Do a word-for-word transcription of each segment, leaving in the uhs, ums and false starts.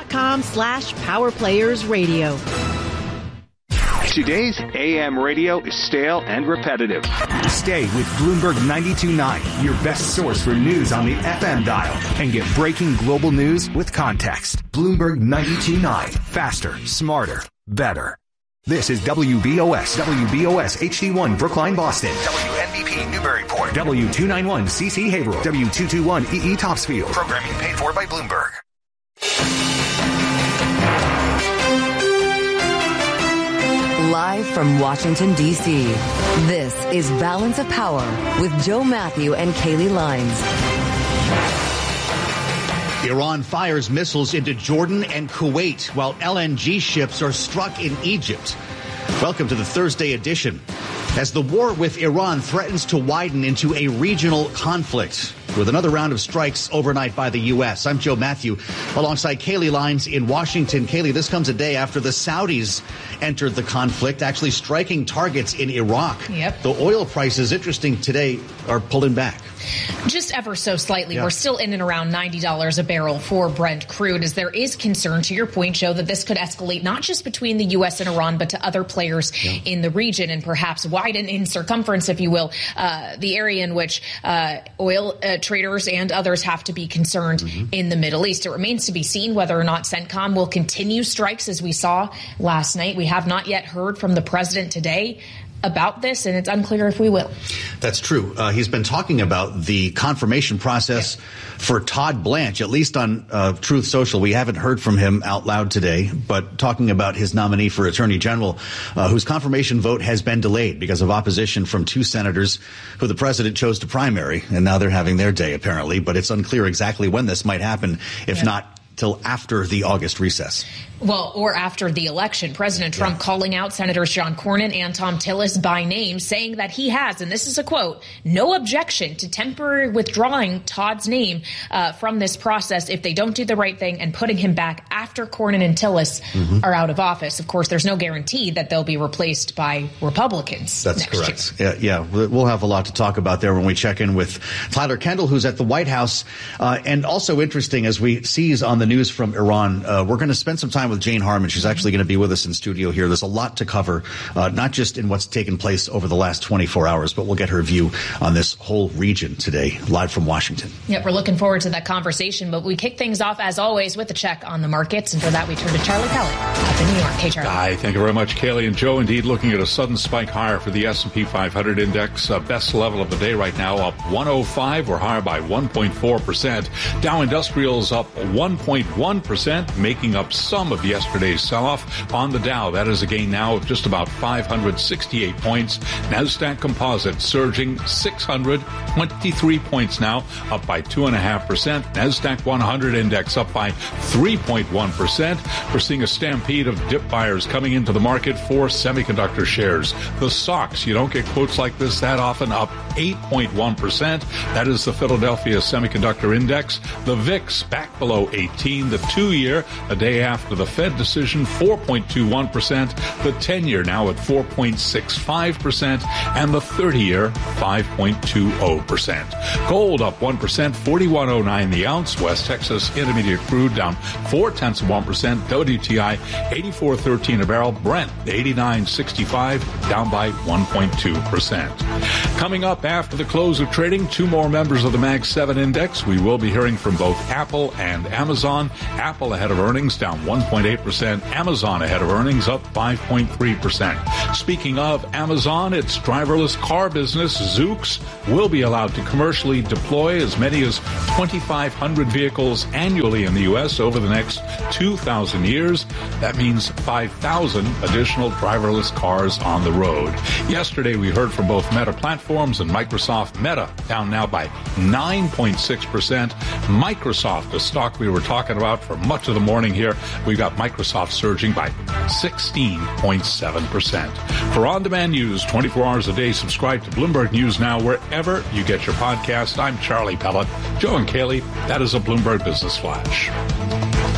com slash Power Players Radio. Today's A M radio is stale and repetitive. Stay with Bloomberg ninety-two point nine, your best source for news on the F M dial, and get breaking global news with context. Bloomberg ninety-two point nine. Faster, smarter, better. This is W B O S, W B O S H D one Brookline, Boston. W N B P Newburyport. W two ninety-one C C Haverhill. W two twenty-one E E Topsfield. Programming paid for by Bloomberg. Live from Washington, D C, this is Balance of Power with Joe Matthew and Kaylee Lines. Iran fires missiles into Jordan and Kuwait while L N G ships are struck in Egypt. Welcome to the Thursday edition. As the war with Iran threatens to widen into a regional conflict with another round of strikes overnight by the U S. I'm Joe Matthew alongside Kaylee Lines in Washington. Kaylee, this comes a day after the Saudis entered the conflict, actually striking targets in Iraq. Yep. The oil prices, interesting today, are pulling back. Just ever so slightly. Yeah. We're still in and around ninety dollars a barrel for Brent crude, as there is concern, to your point, Joe, that this could escalate not just between the U S and Iran, but to other players yeah. in the region, and perhaps widen in circumference, if you will, uh, the area in which uh, oil uh, traders and others have to be concerned mm-hmm. in the Middle East. It remains to be seen whether or not CENTCOM will continue strikes as we saw last night. We have not yet heard from the president today about this, and it's unclear if we will. That's true. Uh, he's been talking about the confirmation process yeah. for Todd Blanche, at least on uh, Truth Social. We haven't heard from him out loud today, but talking about his nominee for Attorney General, uh, whose confirmation vote has been delayed because of opposition from two senators who the president chose to primary, and now they're having their day, apparently. But it's unclear exactly when this might happen, if yeah. not till after the August recess. Well, or after the election. President Trump yeah. calling out Senators John Cornyn and Tom Tillis by name, saying that he has, and this is a quote, no objection to temporarily withdrawing Todd's name uh, from this process if they don't do the right thing, and putting him back after Cornyn and Tillis mm-hmm. are out of office. Of course, there's no guarantee that they'll be replaced by Republicans. That's next correct. year. Yeah, yeah, we'll have a lot to talk about there when we check in with Tyler Kendall, who's at the White House. Uh, and also interesting, as we seize on the news from Iran, uh, we're going to spend some time with Jane Harman. She's actually going to be with us in studio here. There's a lot to cover, uh, not just in what's taken place over the last twenty-four hours, but we'll get her view on this whole region today, live from Washington. Yep, we're looking forward to that conversation, but we kick things off, as always, with a check on the markets, and for that we turn to Charlie Pellet up in New York. Hey, Charlie. Hi, thank you very much, Kaylee and Joe. Indeed, looking at a sudden spike higher for the S and P five hundred index. Uh, best level of the day right now, up one oh five, or higher by one point four percent. Dow Industrials up one point one percent, making up some of yesterday's sell-off. On the Dow, that is a gain now of just about five hundred sixty-eight points. NASDAQ Composite surging six hundred twenty-three points now, up by two point five percent. NASDAQ one hundred index up by three point one percent. We're seeing a stampede of dip buyers coming into the market for semiconductor shares. The S O X, you don't get quotes like this that often, up eight point one percent. That is the Philadelphia Semiconductor Index. The V I X back below eighteen. The two-year, a day after the Fed decision, four point two one percent. The ten-year now at four point six five percent. And the thirty-year, five point two zero percent. Gold up one percent, forty-one oh nine the ounce. West Texas Intermediate crude down four tenths of one percent. W T I eighty-four thirteen a barrel. Brent eighty-nine sixty-five, down by one point two percent. Coming up after the close of trading, two more members of the Mag seven Index. We will be hearing from both Apple and Amazon. Apple ahead of earnings, down one point eight percent. Amazon ahead of earnings, up five point three percent. Speaking of Amazon, its driverless car business, Zoox, will be allowed to commercially deploy as many as twenty-five hundred vehicles annually in the U S over the next two thousand years. That means five thousand additional driverless cars on the road. Yesterday, we heard from both Meta Platforms and Microsoft. Meta down now by nine point six percent. Microsoft, a stock we were talking about for much of the morning here, we've got Microsoft surging by sixteen point seven percent. For on-demand news, twenty-four hours a day, subscribe to Bloomberg News Now wherever you get your podcast. I'm Charlie Pellet. Joe and Kaylee, that is a Bloomberg Business Flash.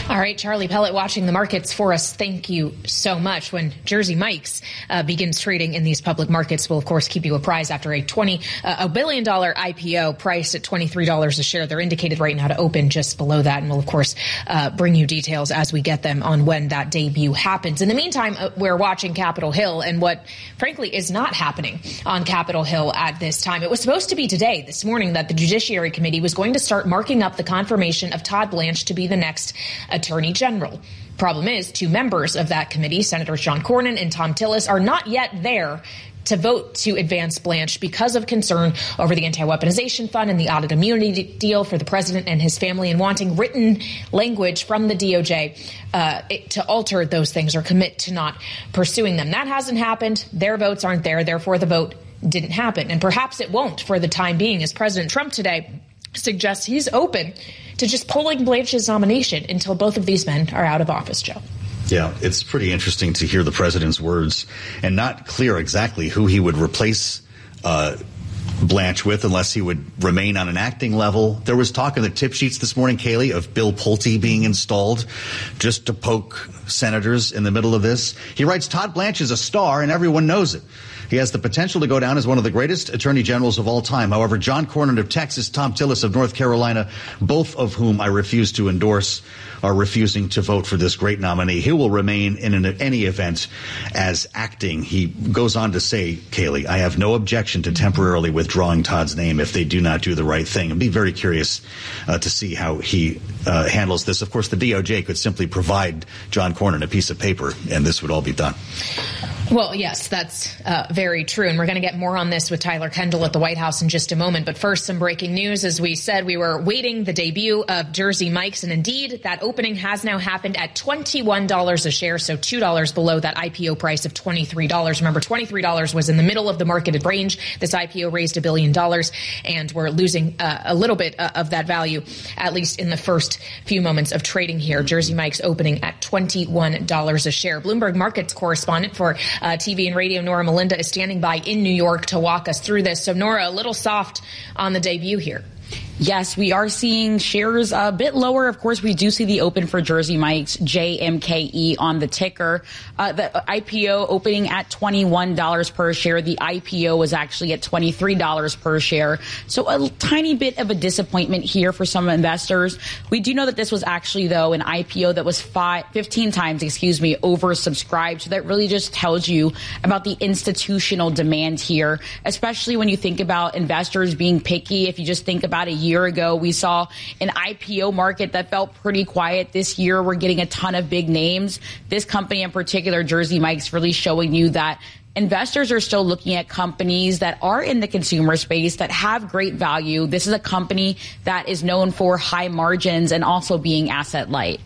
All right, Charlie Pellet watching the markets for us. Thank you so much. When Jersey Mike's uh, begins trading in these public markets, we'll, of course, keep you apprised after a twenty uh, a billion dollar I P O priced at twenty-three dollars a share. They're indicated right now to open just below that, and we'll, of course, uh, bring you details as we get them on when that debut happens. In the meantime, uh, we're watching Capitol Hill and what, frankly, is not happening on Capitol Hill at this time. It was supposed to be today, this morning, that the Judiciary Committee was going to start marking up the confirmation of Todd Blanche to be the next Attorney General. Problem is, two members of that committee, Senators John Cornyn and Thom Tillis, are not yet there to vote to advance Blanche because of concern over the anti-weaponization fund and the audit immunity deal for the president and his family, and wanting written language from the D O J uh, to alter those things or commit to not pursuing them. That hasn't happened. Their votes aren't there. Therefore, the vote didn't happen. And perhaps it won't for the time being, as President Trump today suggests he's open to just pulling Blanche's nomination until both of these men are out of office, Joe. Yeah, it's pretty interesting to hear the president's words and not clear exactly who he would replace uh, Blanche with, unless he would remain on an acting level. There was talk in the tip sheets this morning, Kaylee, of Bill Pulte being installed just to poke senators in the middle of this. He writes, Todd Blanche is a star and everyone knows it. He has the potential to go down as one of the greatest attorney generals of all time. However, John Cornyn of Texas, Thom Tillis of North Carolina, both of whom I refuse to endorse, are refusing to vote for this great nominee. He will remain in an, any event as acting. He goes on to say, Kaylee, I have no objection to temporarily withdrawing Todd's name if they do not do the right thing. I'd be very curious uh, to see how he uh, handles this. Of course, the D O J could simply provide John Cornyn a piece of paper, and this would all be done. Well, yes, that's uh, very true. And we're going to get more on this with Tyler Kendall at the White House in just a moment. But first, some breaking news. As we said, we were waiting the debut of Jersey Mike's. And indeed, that opening has now happened at twenty-one dollars a share, so two dollars below that I P O price of twenty-three dollars. Remember, twenty-three dollars was in the middle of the marketed range. This I P O raised a billion dollars, and we're losing uh, a little bit uh, of that value, at least in the first few moments of trading here. Jersey Mike's opening at twenty-one dollars a share. Bloomberg Markets correspondent for Uh, T V and radio, Nora Melinda, is standing by in New York to walk us through this. So, Nora, a little soft on the debut here. Yes, we are seeing shares a bit lower. Of course, we do see the open for Jersey Mike's, J M K E on the ticker. Uh, the I P O opening at twenty-one dollars per share. The I P O was actually at twenty-three dollars per share. So a tiny bit of a disappointment here for some investors. We do know that this was actually, though, an I P O that was five, fifteen times, excuse me, oversubscribed. So that really just tells you about the institutional demand here, especially when you think about investors being picky. If you just think about a year ago, we saw an I P O market that felt pretty quiet. This year, we're getting a ton of big names. This company in particular, Jersey Mike's, really showing you that investors are still looking at companies that are in the consumer space that have great value. This is a company that is known for high margins and also being asset light.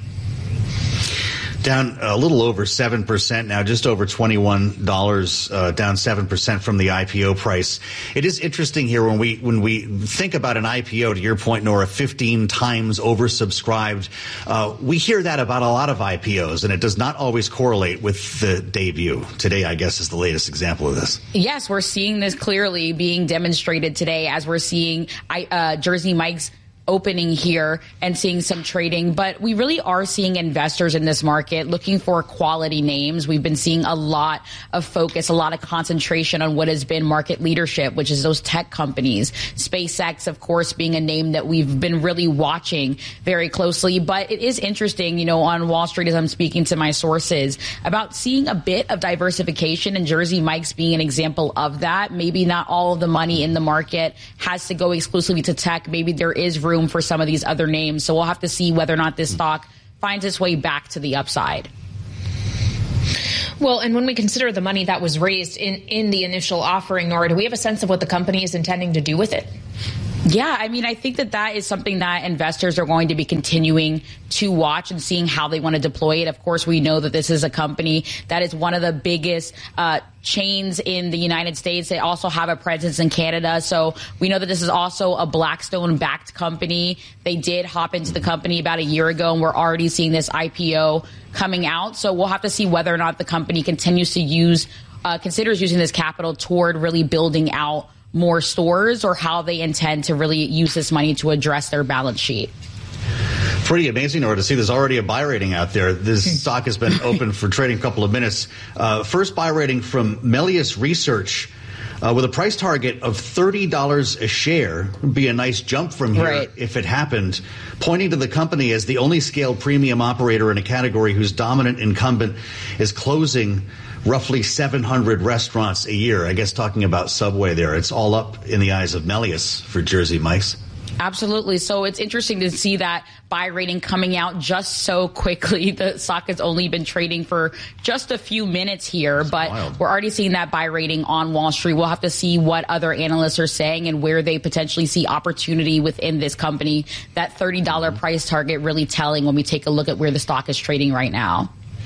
Down a little over seven percent now, just over twenty-one dollars, uh, down seven percent from the I P O price. It is interesting here when we when we think about an I P O, to your point, Nora, fifteen times oversubscribed. Uh, we hear that about a lot of I P Os, and it does not always correlate with the debut. Today, I guess, is the latest example of this. Yes, we're seeing this clearly being demonstrated today as we're seeing I, uh, Jersey Mike's opening here and seeing some trading, but we really are seeing investors in this market looking for quality names. We've been seeing a lot of focus, a lot of concentration on what has been market leadership, which is those tech companies. SpaceX, of course, being a name that we've been really watching very closely. But it is interesting, you know, on Wall Street, as I'm speaking to my sources, about seeing a bit of diversification, and Jersey Mike's being an example of that. Maybe not all of the money in the market has to go exclusively to tech. Maybe there is room room for some of these other names. So we'll have to see whether or not this stock finds its way back to the upside. Well, and when we consider the money that was raised in, in the initial offering, Nora, do we have a sense of what the company is intending to do with it? Yeah, I mean, I think that that is something that investors are going to be continuing to watch and seeing how they want to deploy it. Of course, we know that this is a company that is one of the biggest uh, chains in the United States. They also have a presence in Canada. So we know that this is also a Blackstone-backed company. They did hop into the company about a year ago, and we're already seeing this I P O coming out. So we'll have to see whether or not the company continues to use, uh, considers using this capital toward really building out more stores, or how they intend to really use this money to address their balance sheet. Pretty amazing, Nora, to see there's already a buy rating out there. This stock has been open for trading a couple of minutes. Uh, first buy rating from Melius Research. Uh, with a price target of thirty dollars a share, would be a nice jump from here right. if it happened, pointing to the company as the only scale premium operator in a category whose dominant incumbent is closing roughly seven hundred restaurants a year. I guess talking about Subway there. It's all up in the eyes of Melius for Jersey Mike's. Absolutely. So it's interesting to see that buy rating coming out just so quickly. The stock has only been trading for just a few minutes here, That's but wild. We're already seeing that buy rating on Wall Street. We'll have to see what other analysts are saying and where they potentially see opportunity within this company. That thirty dollars mm-hmm. price target really telling when we take a look at where the stock is trading right now.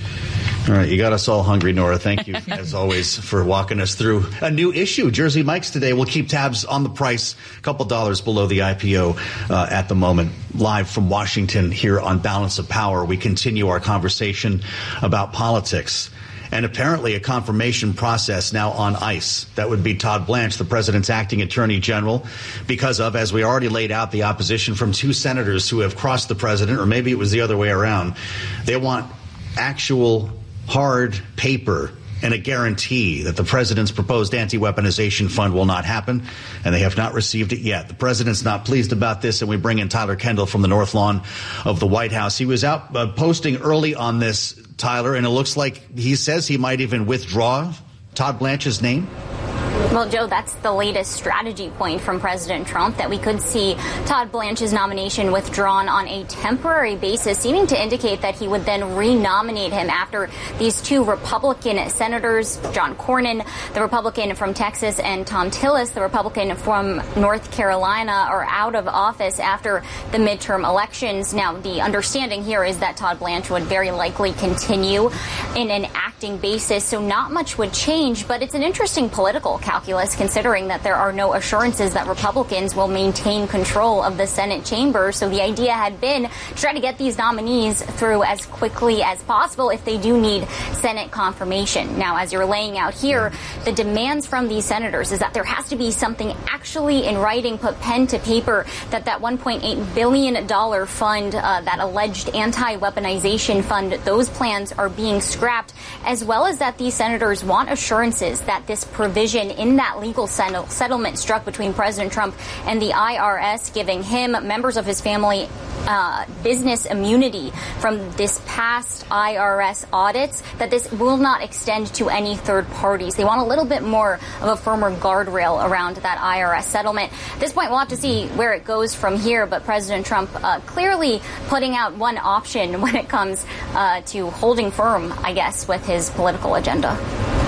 All right, you got us all hungry, Nora. Thank you, as always, for walking us through a new issue. Jersey Mike's today. We'll keep tabs on the price, a couple dollars below the I P O uh, at the moment. Live from Washington here on Balance of Power, we continue our conversation about politics. And apparently a confirmation process now on ice. That would be Todd Blanche, the president's acting attorney general, because of, as we already laid out, the opposition from two senators who have crossed the president, or maybe it was the other way around. They want actual hard paper and a guarantee that the president's proposed anti-weaponization fund will not happen, and they have not received it yet. The president's not pleased about this, and we bring in Tyler Kendall from the North Lawn of the White House. He was out uh, posting early on this, Tyler, and it looks like he says he might even withdraw Todd Blanche's name. Well, Joe, that's the latest strategy point from President Trump, that we could see Todd Blanche's nomination withdrawn on a temporary basis, seeming to indicate that he would then re-nominate him after these two Republican senators, John Cornyn, the Republican from Texas, and Thom Tillis, the Republican from North Carolina, are out of office after the midterm elections. Now, the understanding here is that Todd Blanche would very likely continue in an acting basis, so not much would change, but it's an interesting political calculus, considering that there are no assurances that Republicans will maintain control of the Senate chamber. So the idea had been to try to get these nominees through as quickly as possible if they do need Senate confirmation. Now, as you're laying out here, the demands from these senators is that there has to be something actually in writing, put pen to paper, that that one point eight billion dollars fund, uh, that alleged anti-weaponization fund, those plans are being scrapped, as well as that these senators want assurances that this provision in that legal settlement struck between President Trump and the I R S, giving him, members of his family, uh, business immunity from this past I R S audits, that this will not extend to any third parties. They want a little bit more of a firmer guardrail around that I R S settlement. At this point, we'll have to see where it goes from here, but President Trump uh, clearly putting out one option when it comes uh, to holding firm, I guess, with his political agenda.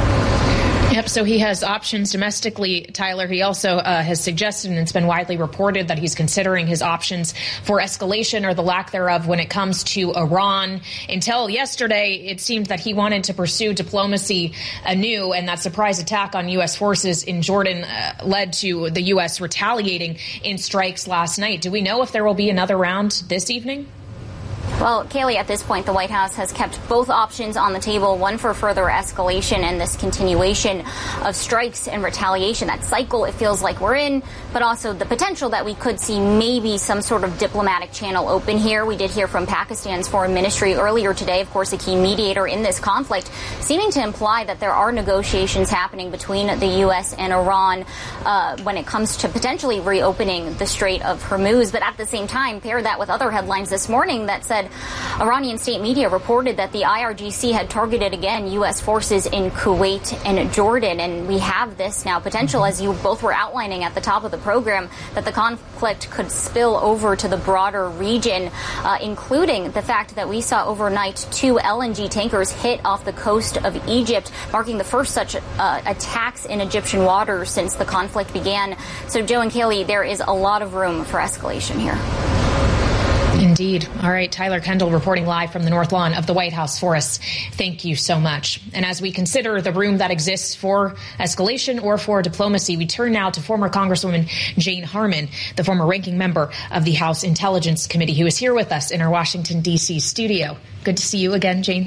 Yep, so he has options domestically, Tyler. He also uh, has suggested, and it's been widely reported, that he's considering his options for escalation or the lack thereof when it comes to Iran. Until yesterday, it seemed that he wanted to pursue diplomacy anew, and that surprise attack on U S forces in Jordan uh, led to the U S retaliating in strikes last night. Do we know if there will be another round this evening? Well, Kaylee, at this point, the White House has kept both options on the table, one for further escalation and this continuation of strikes and retaliation, that cycle it feels like we're in, but also the potential that we could see maybe some sort of diplomatic channel open here. We did hear from Pakistan's foreign ministry earlier today, of course, a key mediator in this conflict, seeming to imply that there are negotiations happening between the U S and Iran uh, when it comes to potentially reopening the Strait of Hormuz. But at the same time, pair that with other headlines this morning that said Iranian state media reported that the I R G C had targeted again U S forces in Kuwait and Jordan. And we have this now potential, as you both were outlining at the top of the program, that the conflict could spill over to the broader region, uh, including the fact that we saw overnight two L N G tankers hit off the coast of Egypt, marking the first such uh, attacks in Egyptian waters since the conflict began. So, Joe and Kaylee, there is a lot of room for escalation here. Indeed. All right. Tyler Kendall reporting live from the North Lawn of the White House for us. Thank you so much. And as we consider the room that exists for escalation or for diplomacy, we turn now to former Congresswoman Jane Harman, the former ranking member of the House Intelligence Committee, who is here with us in our Washington, D C studio. Good to see you again, Jane.